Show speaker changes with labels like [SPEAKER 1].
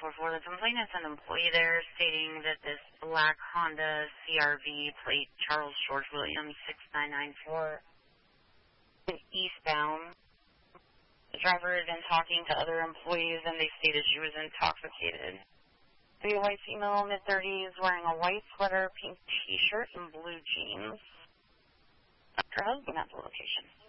[SPEAKER 1] 444. The complainant's an employee there stating that this black Honda CRV plate Charles George Williams 6994 is eastbound. The driver had been talking to other employees and they stated she was intoxicated. The white female, mid-30s, wearing a white sweater, pink t-shirt, and blue jeans. Her husband at the location.